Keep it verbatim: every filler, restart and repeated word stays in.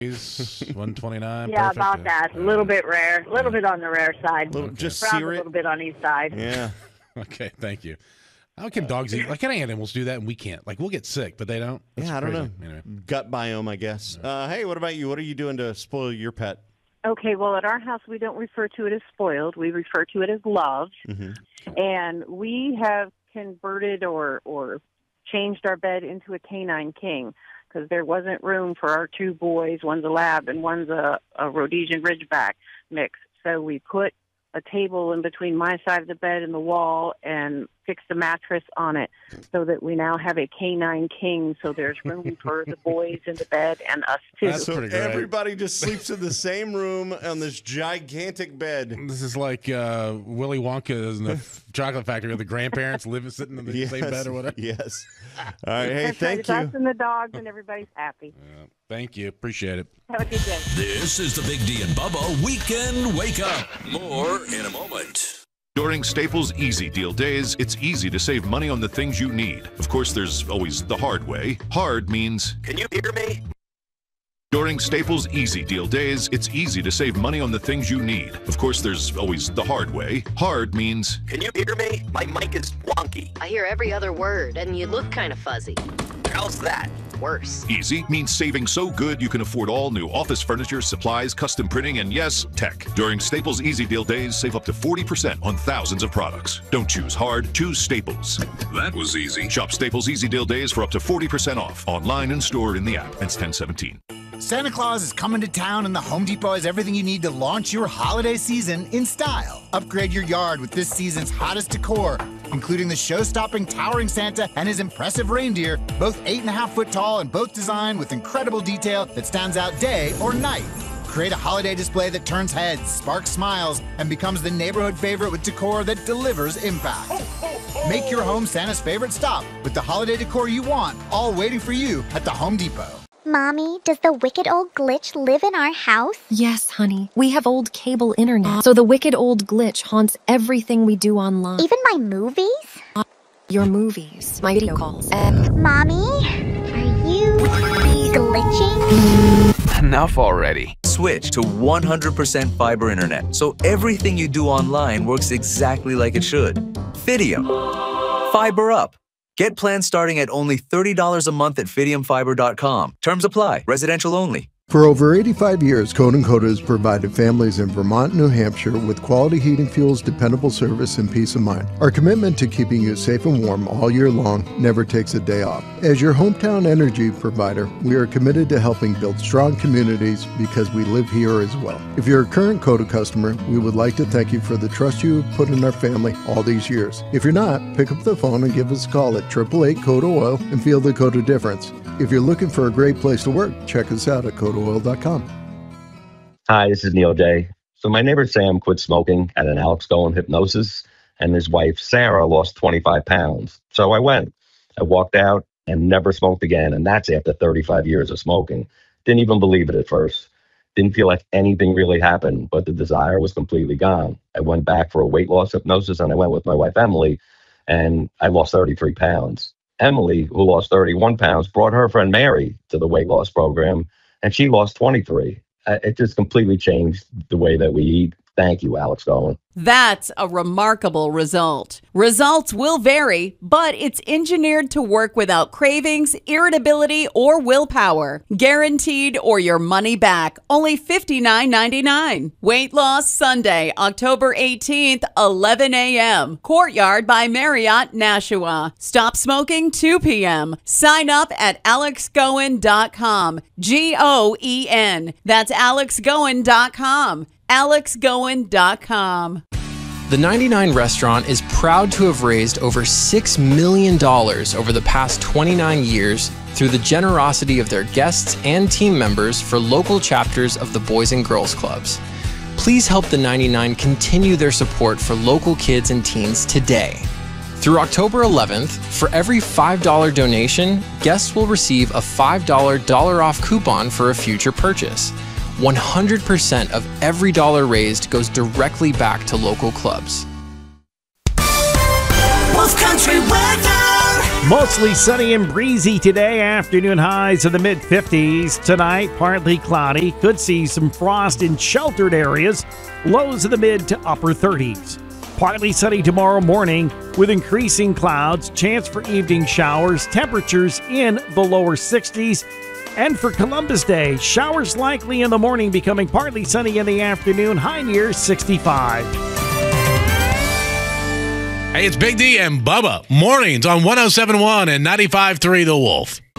one twenty-nine. Yeah, perfect. about that. A little bit rare. A little bit on the rare side. Little, just Brown's sear a it. little bit on each side. Yeah. Okay, thank you. How can dogs eat? Like, can animals do that and we can't? Like, we'll get sick, but they don't? That's yeah, I don't crazy. know. Anyway. Gut biome, I guess. Uh, hey, what about you? What are you doing to spoil your pet? Okay, well, at our house, we don't refer to it as spoiled. We refer to it as loved. Mm-hmm. And we have converted or, or changed our bed into a canine king because there wasn't room for our two boys. One's a lab and one's a, a Rhodesian Ridgeback mix. So we put a table in between my side of the bed and the wall and fixed a mattress on it so that we now have a canine king, so there's room for the boys in the bed and us too. That's So pretty great. everybody just sleeps in the same room on this gigantic bed. This is like uh, Willy Wonka in the chocolate factory where the grandparents live sitting in the Yes. same bed or whatever. Yes. All right. Hey, That's right. thank It's us you. and the dogs, and everybody's happy. Yeah, thank you. Appreciate it. Have a good day. This is the Big D and Bubba Weekend Wake Up. More in a moment. During Staples Easy Deal Days, it's easy to save money on the things you need. Of course, there's always the hard way. Hard means, Can you hear me? during Staples Easy Deal Days, it's easy to save money on the things you need. Of course, there's always the hard way. Hard means, Can you hear me? My mic is wonky. I hear every other word, and you look kind of fuzzy. How's that? Worse. easy means saving so good you can afford all new office furniture, supplies, custom printing, and yes, tech. During Staples Easy Deal Days, save up to forty percent on thousands of products. Don't choose hard, choose Staples. That was easy. Shop Staples Easy Deal Days for up to forty percent off. Online and store in the app. It's ten seventeen. Santa Claus is coming to town, and the Home Depot has everything you need to launch your holiday season in style. Upgrade your yard with this season's hottest decor, including the show-stopping towering Santa and his impressive reindeer, both eight and a half foot tall and both designed with incredible detail that stands out day or night. Create a holiday display that turns heads, sparks smiles, and becomes the neighborhood favorite with decor that delivers impact. Make your home Santa's favorite stop with the holiday decor you want, all waiting for you at the Home Depot. Mommy, does the wicked old glitch live in our house? Yes, honey. We have old cable internet, so the wicked old glitch haunts everything we do online. Even my movies? Your movies, my video calls. Mommy, are you glitching? Enough already. Switch to one hundred percent fiber internet, so everything you do online works exactly like it should. Fidium. Fiber up. Get plans starting at only thirty dollars a month at fidium fiber dot com. Terms apply. Residential only. For over eighty-five years, Code and Coda has provided families in Vermont and New Hampshire with quality heating fuels, dependable service, and peace of mind. Our commitment to keeping you safe and warm all year long never takes a day off. As your hometown energy provider, we are committed to helping build strong communities because we live here as well. If you're a current Coda customer, we would like to thank you for the trust you have put in our family all these years. If you're not, pick up the phone and give us a call at eight eight eight Coda Oil and feel the Coda difference. If you're looking for a great place to work, check us out at coda oil dot com. Hi, this is Neil J. So my neighbor Sam quit smoking at an Alex Goen hypnosis, and his wife Sarah lost twenty-five pounds. So I went. I walked out and never smoked again, and that's after thirty-five years of smoking. Didn't even believe it at first. Didn't feel like anything really happened, but the desire was completely gone. I went back for a weight loss hypnosis, and I went with my wife Emily, and I lost thirty-three pounds. Emily, who lost thirty-one pounds, brought her friend Mary to the weight loss program, and she lost twenty-three. Uh, It just completely changed the way that we eat. Thank you, Alex Goen. That's a remarkable result. Results will vary, but it's engineered to work without cravings, irritability, or willpower. Guaranteed or your money back. Only fifty-nine ninety-nine. Weight Loss Sunday, October eighteenth, eleven a.m. Courtyard by Marriott, Nashua. Stop smoking two p.m. Sign up at alex goen dot com. G O E N. That's alex goen dot com. alex goen dot com. The ninety-nine Restaurant is proud to have raised over six million dollars over the past twenty-nine years through the generosity of their guests and team members for local chapters of the Boys and Girls Clubs. Please help the ninety-nine continue their support for local kids and teens today. Through October eleventh, for every five dollar donation, guests will receive a five dollar dollar off coupon for a future purchase. one hundred percent of every dollar raised goes directly back to local clubs. Wolf Country weather. Mostly sunny and breezy today. Afternoon highs in the mid fifties. Tonight, partly cloudy. Could see some frost in sheltered areas. Lows in the mid to upper thirties. Partly sunny tomorrow morning with increasing clouds. Chance for evening showers. Temperatures in the lower sixties. And for Columbus Day, showers likely in the morning, becoming partly sunny in the afternoon. High near sixty-five. Hey, it's Big D and Bubba. Mornings on one oh seven point one and ninety-five point three The Wolf.